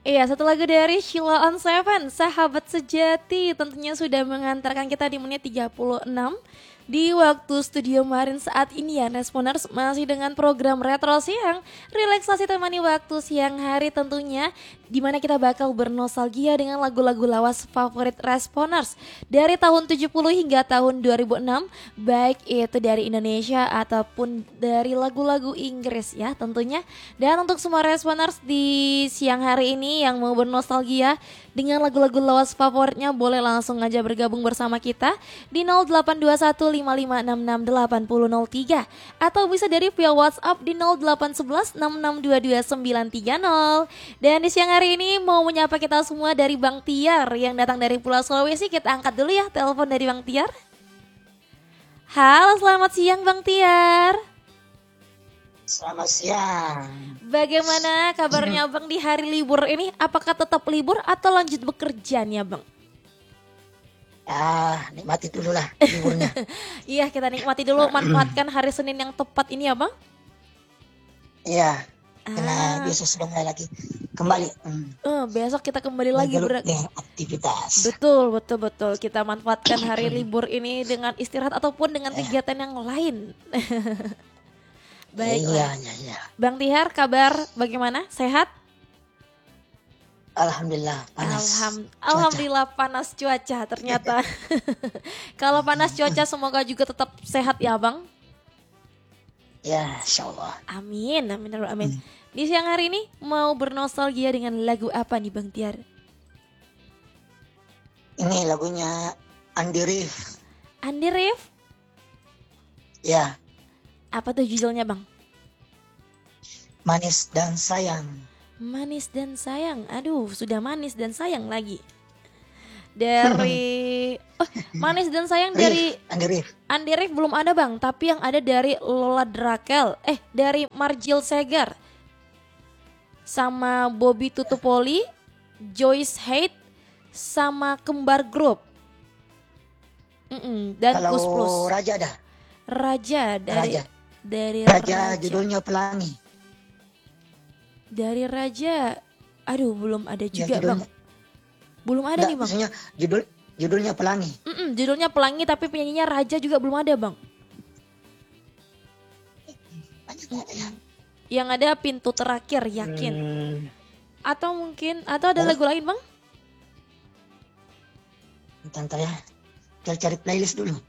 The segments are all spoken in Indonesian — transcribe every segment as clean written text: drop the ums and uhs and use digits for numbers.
Iya, satu lagu dari Sheila on Seven, Sahabat Sejati, tentunya sudah mengantarkan kita di menit 36 di waktu studio Marin saat ini ya, Responers masih dengan program Retro Siang, relaksasi temani waktu siang hari tentunya, di mana kita bakal bernostalgia dengan lagu-lagu lawas favorit Responers dari tahun 70 hingga tahun 2006, baik itu dari Indonesia ataupun dari lagu-lagu Inggris ya tentunya. Dan untuk semua Responers di siang hari ini yang mau bernostalgia dengan lagu-lagu lawas favoritnya, boleh langsung aja bergabung bersama kita di 082155668003 atau bisa dari via WhatsApp di 0811662230. Dan di siang hari ini mau menyapa kita semua dari Bang Tiar yang datang dari Pulau Sulawesi. Kita angkat dulu ya telepon dari Bang Tiar. Halo, selamat siang Bang Tiar. Selamat siang. Bagaimana kabarnya Bang di hari libur ini? Apakah tetap libur atau lanjut bekerja nih Bang? Nikmati dulu lah liburnya. Iya, kita nikmati dulu, manfaatkan hari Senin yang tepat ini ya Bang. Iya, karena besok sudah mulai lagi kembali. Besok kita kembali lagi aktivitas. Betul. Kita manfaatkan hari libur ini dengan istirahat ataupun dengan kegiatan yang lain. Baiklah. Iya. Bang Tihar, kabar bagaimana? Sehat? Alhamdulillah panas. Alhamdulillah panas cuaca ternyata. Kalau panas cuaca semoga juga tetap sehat ya Bang. Ya, insyaallah. Amin. Di siang hari ini mau bernostalgia dengan lagu apa nih Bang Tiar? Ini lagunya Andy Rif. Andy Rif? Ya. Apa tuh judulnya Bang? Manis dan Sayang. Manis dan Sayang. Aduh, sudah manis dan sayang lagi. Dari Manis dan Sayang dari Andy Rif belum ada Bang, tapi yang ada dari Lola Drakel, dari Marjil Segar, sama Bobby Tutupoli, Joyce Haidt, sama Kembar Group, dan Kalau Kus Plus. Raja dari Raja judulnya Pelangi. Dari Raja, aduh belum ada juga Bang. Belum ada nih Bang. Maksudnya judulnya Pelangi. Judulnya Pelangi tapi penyanyinya Raja juga belum ada Bang. Yang ada Pintu Terakhir, Yakin. Atau ada lagu lain Bang? Bentar ya, kita cari playlist dulu.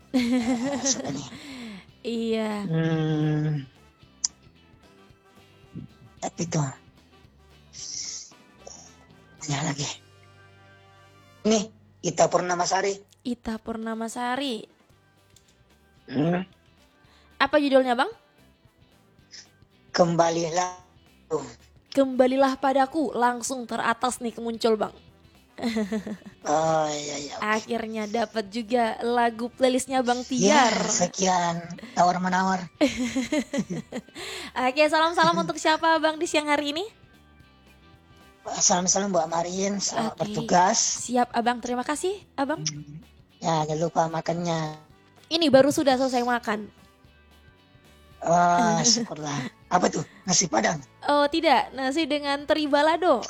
Iya. Tapi tuh ya lagi. Ini Ita Purnamasari. Apa judulnya Bang? Kembalilah padaku, langsung teratas nih kemuncul Bang. Oh iya. Akhirnya dapat juga lagu playlistnya Bang Tiar. Ya, sekian tawar-menawar. Oke, salam-salam untuk siapa Bang di siang hari ini? Salam-salam buat Marin, selamat bertugas. Siap Abang, terima kasih Abang. Ya, jangan lupa makannya. Ini baru sudah selesai makan. Syukurlah. Apa tuh? Nasi Padang? Oh tidak, nasi dengan teri balado.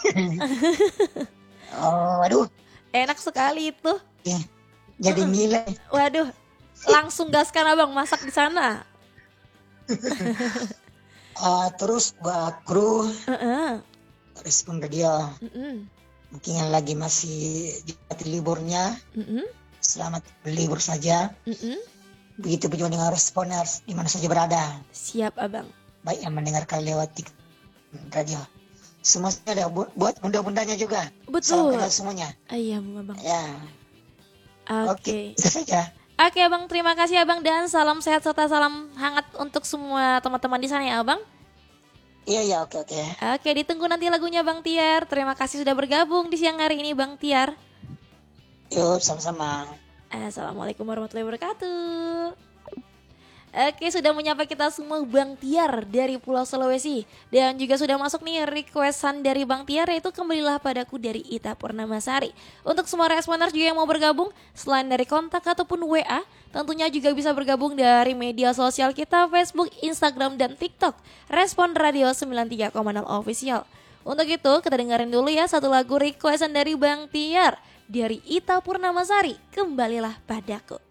Waduh. Enak sekali itu. Jadi gila. Waduh, langsung gaskan Abang masak di sana. Terus buat kru. Respon radio. Mungkin yang lagi masih di liburnya. Selamat berlibur saja. Begitu juga dengan Responers di mana saja berada. Siap Abang. Baik yang mendengarkan lewat radio. Semuanya ada buat bunda-bundanya juga. Betul. Salam kenal semuanya. Iya Abang. Ya. Oke. Itu saja. Oke Abang, terima kasih Abang dan salam sehat serta salam hangat untuk semua teman-teman di sana ya Abang. Iya, oke. Oke, ditunggu nanti lagunya Bang Tiar. Terima kasih sudah bergabung di siang hari ini Bang Tiar. Yuk, sama-sama. Assalamualaikum warahmatullahi wabarakatuh. Oke, sudah menyapa kita semua Bang Tiar dari Pulau Sulawesi. Dan juga sudah masuk nih requestan dari Bang Tiar, yaitu Kembalilah Padaku dari Ita Purnamasari. Untuk semua responer juga yang mau bergabung, selain dari kontak ataupun WA, tentunya juga bisa bergabung dari media sosial kita, Facebook, Instagram, dan TikTok. Respon Radio 93,0 Official. Untuk itu kita dengerin dulu ya satu lagu requestan dari Bang Tiar dari Ita Purnamasari, Kembalilah Padaku.